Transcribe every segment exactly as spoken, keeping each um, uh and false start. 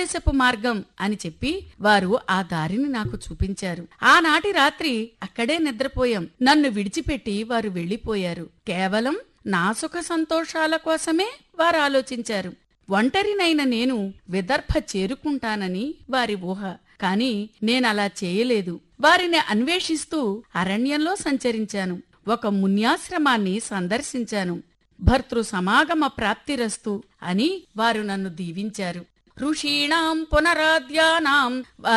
భారతదేశపు మార్గం అని చెప్పి వారు ఆ దారిని నాకు చూపించారు. ఆనాటి రాత్రి అక్కడే నిద్రపోయాం. నన్ను విడిచిపెట్టి వారు వెళ్లిపోయారు. కేవలం నా సుఖ సంతోషాల కోసమే వారు ఆలోచించారు. ఒంటరినైన నేను విదర్భ చేరుకుంటానని వారి ఊహ. కాని నేనలా చేయలేదు. వారిని అన్వేషిస్తూ అరణ్యంలో సంచరించాను. ఒక మున్యాశ్రమాన్ని సందర్శించాను. భర్తృ సమాగమ ప్రాప్తిరస్తు అని వారు నన్ను దీవించారు. ఋషీణాం పునరాద్యానాం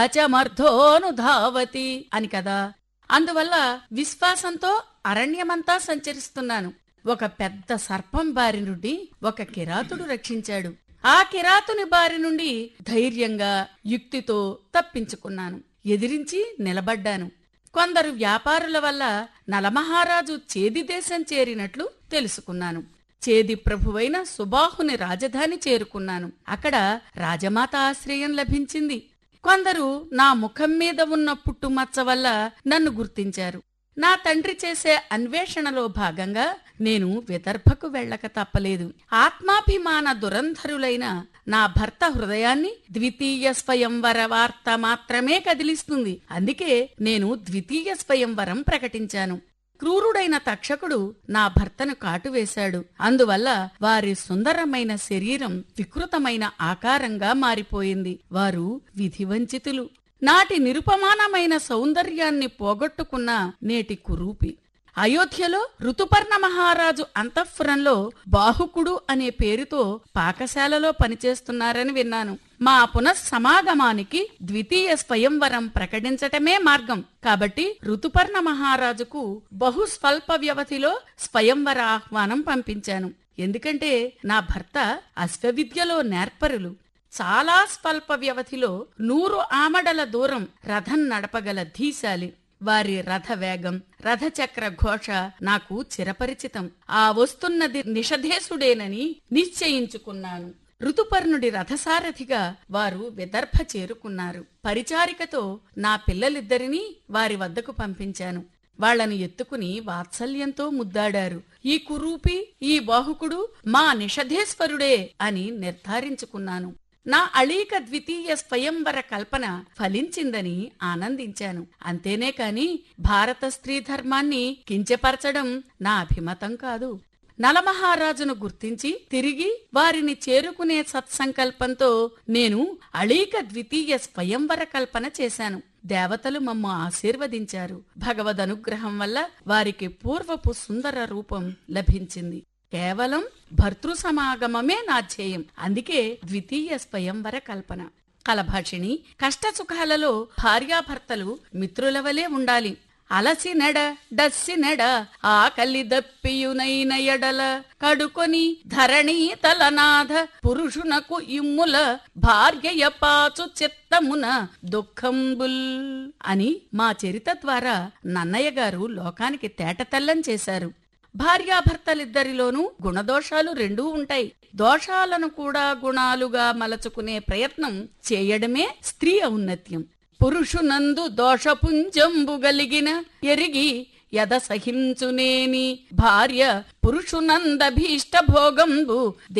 వాచమర్ధోనుధావతి అని కదా. అందువల్ల విశ్వాసంతో అరణ్యమంతా సంచరిస్తున్నాను. ఒక పెద్ద సర్పం బారి నుండి ఒక కిరాతుడు రక్షించాడు. ఆ కిరాతుని బారి నుండి ధైర్యంగా యుక్తితో తప్పించుకున్నాను. ఎదిరించి నిలబడ్డాను. కొందరు వ్యాపారుల వల్ల నలమహారాజు చేది దేశం చేరినట్లు తెలుసుకున్నాను. చేది ప్రభువైన సుబాహుని రాజధాని చేరుకున్నాను. అక్కడ రాజమాత ఆశ్రయం లభించింది. కొందరు నా ముఖం మీద ఉన్న పుట్టుమచ్చ వల్ల నన్ను గుర్తించారు. నా తండ్రి చేసే అన్వేషణలో భాగంగా నేను విదర్భకు వెళ్ళక తప్పలేదు. ఆత్మాభిమాన దురంధరులైన నా భర్త హృదయాన్ని ద్వితీయ స్వయంవర వార్త మాత్రమే కదిలిస్తుంది. అందుకే నేను ద్వితీయ స్వయంవరం ప్రకటించాను. క్రూరుడైన తక్షకుడు నా భర్తను కాటువేశాడు. అందువల్ల వారి సుందరమైన శరీరం వికృతమైన ఆకారంగా మారిపోయింది. వారు విధివంచితులు. నాటి నిరుపమానమైన సౌందర్యాన్ని పోగొట్టుకున్న నేటి కురూపి. అయోధ్యలో ఋతుపర్ణ మహారాజు అంతఃపురంలో బాహుకుడు అనే పేరుతో పాకశాలలో పనిచేస్తున్నారని విన్నాను. మా పునఃసమాగమానికి ద్వితీయ స్వయంవరం ప్రకటించటమే మార్గం. కాబట్టి ఋతుపర్ణ మహారాజుకు బహు స్వల్ప వ్యవధిలో స్వయంవర ఆహ్వానం పంపించాను. ఎందుకంటే నా భర్త అశ్వవిద్యలో నేర్పరులు. చాలా స్వల్ప వ్యవధిలో నూరు ఆమడల దూరం రథం నడపగల ధీశాలి. వారి రథ వేగం, రథచక్ర ఘోష నాకు చిరపరిచితం. ఆ వస్తున్నది నిషధేశుడేనని నిశ్చయించుకున్నాను. ఋతుపర్ణుడి రథసారథిగా వారు విదర్భ చేరుకున్నారు. పరిచారికతో నా పిల్లలిద్దరినీ వారి వద్దకు పంపించాను. వాళ్లను ఎత్తుకుని వాత్సల్యంతో ముద్దాడారు. ఈ కురూపి, ఈ బాహుకుడు మా నిషధేశ్వరుడే అని నిర్ధారించుకున్నాను. నా అళీక ద్వితీయ స్వయంవర కల్పన ఫలించిందని ఆనందించాను. అంతేనే కాని భారత స్త్రీ ధర్మాన్ని కించపరచడం నా అభిమతం కాదు. నలమహారాజును గుర్తించి తిరిగి వారిని చేరుకునే సత్సంకల్పంతో నేను అళీక ద్వితీయ స్వయంవర కల్పన చేశాను. దేవతలు మమ్మ ఆశీర్వదించారు. భగవదనుగ్రహం వల్ల వారికి పూర్వపు సుందర రూపం లభించింది. కేవలం భర్తృ సమాగమమే నా ధ్యేయం. అందుకే ద్వితీయ స్వయంవర కల్పన. కలభాషిణి, కష్టసుఖాలలో భార్యాభర్తలు మిత్రులవలే ఉండాలి. అలసి నెడ డస్సి నెడ ఆకలి దప్పియునైన ఎడల కడుకొని ధరణీ తలనాథ పురుషునకు ఇమ్ముల భార్యయ పాచు చిత్తమున దుఃఖంబుల్ అని మా చరిత ద్వారా నన్నయ్య గారు లోకానికి తేటతెల్లం చేశారు. భార్యాభర్తలిద్దరిలోనూ గుణదోషాలు రెండూ ఉంటాయి. దోషాలను కూడా గుణాలుగా మలచుకునే ప్రయత్నం చేయడమే స్త్రీ ఔన్నత్యం. పురుషునందు దోషపుంజంబు గలిగిన ఎరిగి యద సహించునేని భార్య పురుషునందభీష్ట భోగంబు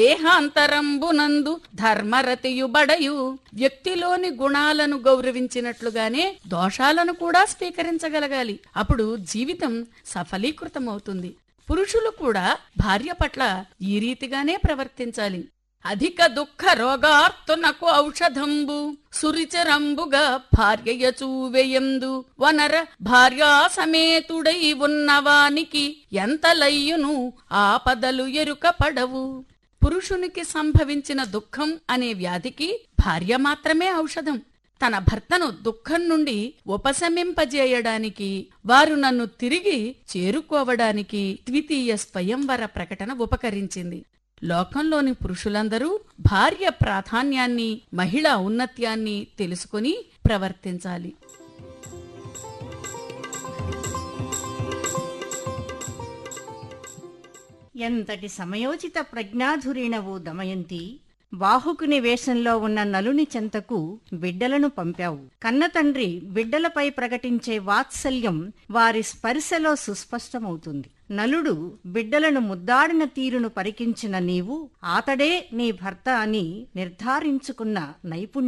దేహాంతరంబునందు ధర్మరతియు బడయు. వ్యక్తిలోని గుణాలను గౌరవించినట్లుగానే దోషాలను కూడా స్వీకరించగలగాలి. అప్పుడు జీవితం సఫలీకృతమవుతుంది. పురుషులు కూడా భార్య పట్ల ఈ రీతిగానే ప్రవర్తించాలి. అధిక దుఃఖ రోగార్తునకు ఔషధంబు సురిచరంబుగా భార్యయ చూవెయందు వనర భార్యా సమేతుడై ఉన్నవానికి ఎంతలయ్యును ఆపదలు ఎరుక పడవు. పురుషునికి సంభవించిన దుఃఖం అనే వ్యాధికి భార్య మాత్రమే ఔషధం. తన భర్తను దుఃఖం నుండి ఉపశమింపజేయడానికి, వారు నన్ను తిరిగి చేరుకోవడానికి ద్వితీయ స్వయంవర ప్రకటన ఉపకరించింది. లోకంలోని పురుషులందరూ భార్య ప్రాధాన్యాన్ని, మహిళా ఔన్నత్యాన్ని తెలుసుకుని ప్రవర్తించాలి. ఎంతటి సమయోచిత ప్రజ్ఞాధురిణవు దమయంతి. బాహుకుని వేషంలో ఉన్న నలుని చెంతకు బిడ్డలను పంపావు. కన్నతండ్రి బిడ్డలపై ప్రకటించే వాత్సల్యం వారి స్పర్శలో సుస్పష్టమవుతుంది. నలుడు బిడ్డలను ముద్దాడిన తీరును పరికించిన నీవు ఆతడే నీ భర్త అని నిర్ధారించుకున్న నైపుణ్యం